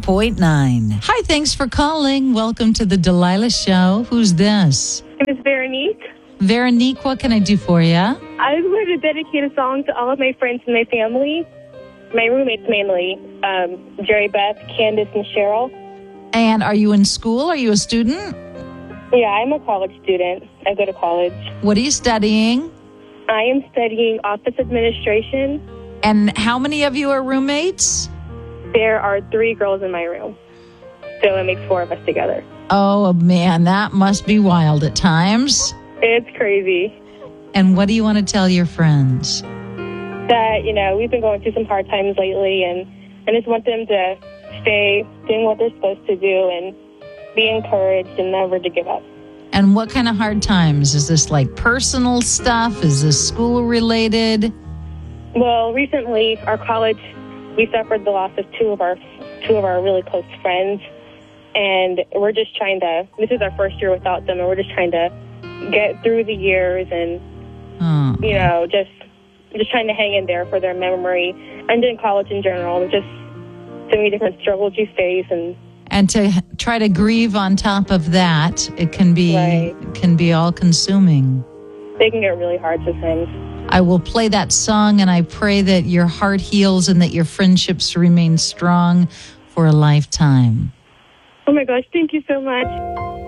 101.9. Hi, thanks for calling. Welcome to the Delilah Show. Who's this? It's Veronique. Veronique, what can I do for you? I just wanted to dedicate a song to all of my friends and my family. My roommates mainly, Jerry, Beth, Candace, and Cheryl. And are you in school? Are you a student? Yeah, I'm a college student. I go to college. What are you studying? I am studying office administration. And how many of you are roommates? There are 3 girls in my room, so it makes 4 of us together. Oh, man, that must be wild at times. It's crazy. And what do you want to tell your friends? That, we've been going through some hard times lately, and I just want them to stay doing what they're supposed to do and be encouraged and never to give up. And what kind of hard times? Is this like personal stuff? Is this school related? Well, recently, our college, we suffered the loss of two of our really close friends, and we're just trying to, this is our first year without them, and we're just trying to get through the years and, just trying to hang in there for their memory. And in college in general, there's just so many different struggles you face. And to try to grieve on top of that, it can be all-consuming. They can get really hard sometimes. I will play that song, and I pray that your heart heals and that your friendships remain strong for a lifetime. Oh, my gosh. Thank you so much.